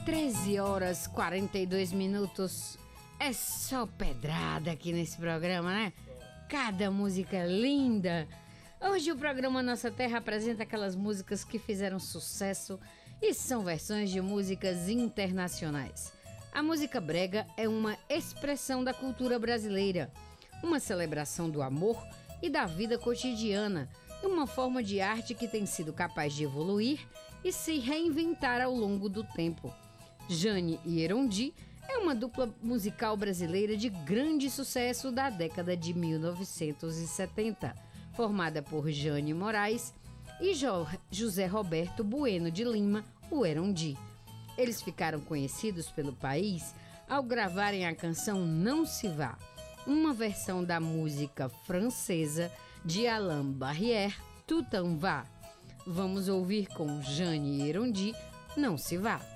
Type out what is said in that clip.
13 horas 42 minutos. É só pedrada aqui nesse programa, né? Cada música linda. Hoje o programa Nossa Terra apresenta aquelas músicas que fizeram sucesso e são versões de músicas internacionais. A música brega é uma expressão da cultura brasileira, uma celebração do amor e da vida cotidiana, e uma forma de arte que tem sido capaz de evoluir e se reinventar ao longo do tempo. Jane e Erondi é uma dupla musical brasileira de grande sucesso da década de 1970, formada por Jane Moraes e José Roberto Bueno de Lima, o Erondi. Eles ficaram conhecidos pelo país ao gravarem a canção Não Se Vá, uma versão da música francesa de Alain Barrière, Tu T'en Vas. Vamos ouvir com Jane e Erondi, Não Se Vá.